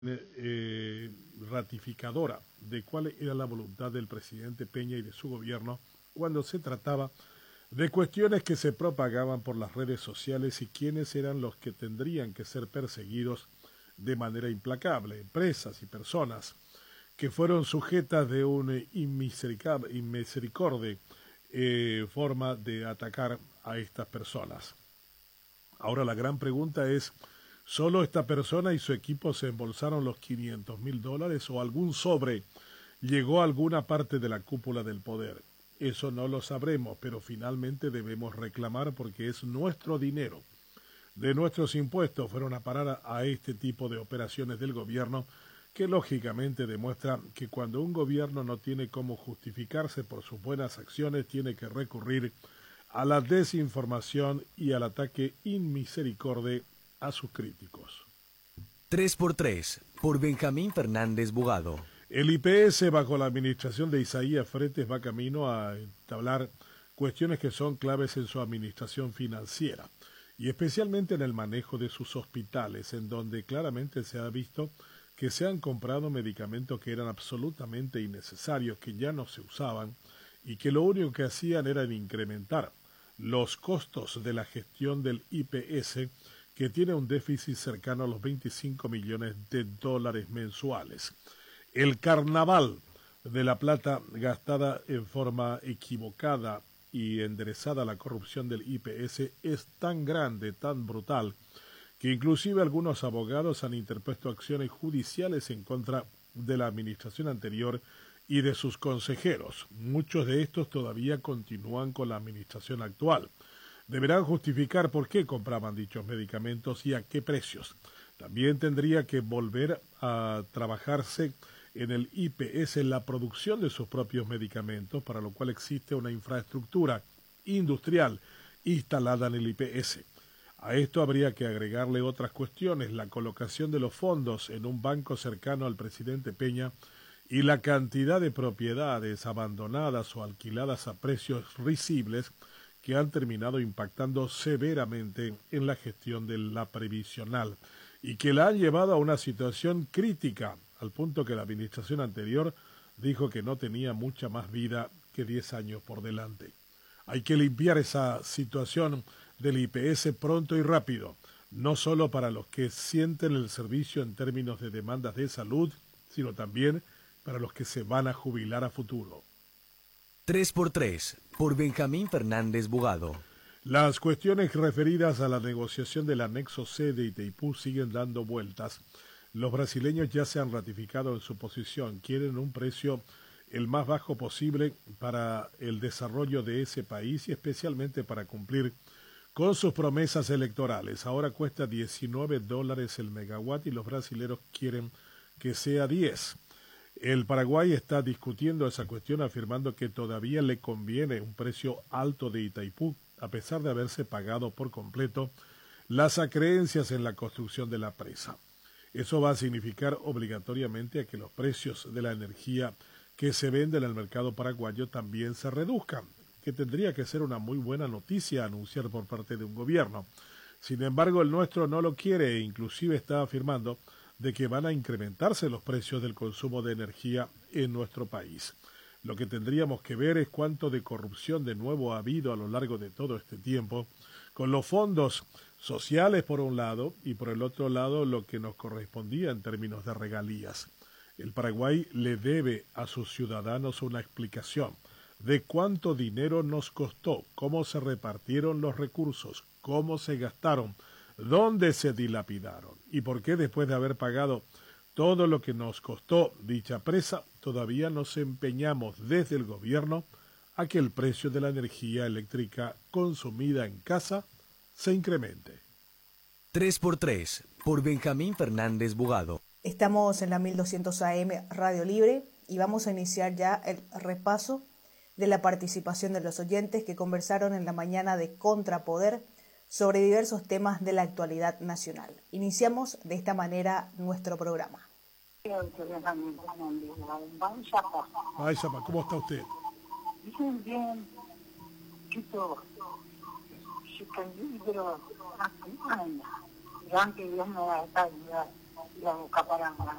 ratificadora de cuál era la voluntad del presidente Peña y de su gobierno cuando se trataba de cuestiones que se propagaban por las redes sociales y quiénes eran los que tendrían que ser perseguidos de manera implacable, empresas y personas que fueron sujetas de una inmisericorde forma de atacar a estas personas. Ahora la gran pregunta es, ¿solo esta persona y su equipo se embolsaron los $500,000 o algún sobre llegó a alguna parte de la cúpula del poder? Eso no lo sabremos, pero finalmente debemos reclamar porque es nuestro dinero. De nuestros impuestos fueron a parar a este tipo de operaciones del gobierno que lógicamente demuestra que cuando un gobierno no tiene cómo justificarse por sus buenas acciones tiene que recurrir a la desinformación y al ataque inmisericorde a sus críticos. 3x3, por Benjamín Fernández Bugado. El IPS, bajo la administración de Isaías Fretes, va camino a entablar cuestiones que son claves en su administración financiera y especialmente en el manejo de sus hospitales, en donde claramente se ha visto que se han comprado medicamentos que eran absolutamente innecesarios, que ya no se usaban y que lo único que hacían era incrementar los costos de la gestión del IPS, que tiene un déficit cercano a los $25 millones mensuales. El carnaval de la plata gastada en forma equivocada y enderezada a la corrupción del IPS es tan grande, tan brutal, que inclusive algunos abogados han interpuesto acciones judiciales en contra de la administración anterior y de sus consejeros. Muchos de estos todavía continúan con la administración actual. Deberán justificar por qué compraban dichos medicamentos y a qué precios. También tendría que volver a trabajarse en el IPS en la producción de sus propios medicamentos, para lo cual existe una infraestructura industrial instalada en el IPS. A esto habría que agregarle otras cuestiones, la colocación de los fondos en un banco cercano al presidente Peña y la cantidad de propiedades abandonadas o alquiladas a precios risibles que han terminado impactando severamente en la gestión de la previsional y que la han llevado a una situación crítica, al punto que la administración anterior dijo que no tenía mucha más vida que 10 años por delante. Hay que limpiar esa situación del IPS pronto y rápido, no solo para los que sienten el servicio en términos de demandas de salud, sino también para los que se van a jubilar a futuro. 3x3, por Benjamín Fernández Bugado. Las cuestiones referidas a la negociación del anexo C de Itaipú siguen dando vueltas. Los brasileños ya se han ratificado en su posición, quieren un precio el más bajo posible para el desarrollo de ese país y especialmente para cumplir con sus promesas electorales. Ahora cuesta $19 el megawatt y los brasileños quieren que sea 10. El Paraguay está discutiendo esa cuestión afirmando que todavía le conviene un precio alto de Itaipú, a pesar de haberse pagado por completo las acreencias en la construcción de la presa. Eso va a significar obligatoriamente a que los precios de la energía que se vende en el mercado paraguayo también se reduzcan, que tendría que ser una muy buena noticia anunciar por parte de un gobierno. Sin embargo, el nuestro no lo quiere e inclusive está afirmando de que van a incrementarse los precios del consumo de energía en nuestro país. Lo que tendríamos que ver es cuánto de corrupción de nuevo ha habido a lo largo de todo este tiempo, con los fondos sociales por un lado y por el otro lado lo que nos correspondía en términos de regalías. El Paraguay le debe a sus ciudadanos una explicación de cuánto dinero nos costó, cómo se repartieron los recursos, cómo se gastaron, dónde se dilapidaron y por qué después de haber pagado todo lo que nos costó dicha presa, todavía nos empeñamos desde el gobierno a que el precio de la energía eléctrica consumida en casa se incremente. 3x3, por Benjamín Fernández Bugado. Estamos en la 1200 AM Radio Libre y vamos a iniciar ya el repaso de la participación de los oyentes que conversaron en la mañana de Contrapoder sobre diversos temas de la actualidad nacional. Iniciamos de esta manera nuestro programa. Ay, Zapa, ¿cómo está usted? Bien, bien. Chico, si el libro, yo antes Dios me va a ayudar. ir a buscar para